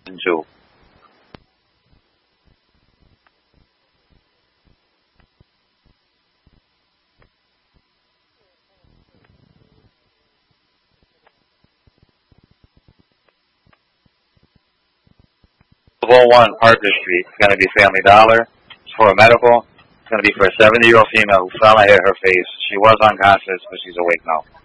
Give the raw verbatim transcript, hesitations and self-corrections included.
two. twelve oh one Parker Street. It's going to be Family Dollar. It's for a medical. It's going to be for a seventy-year-old female who fell and hit her face. She was unconscious, but she's awake now.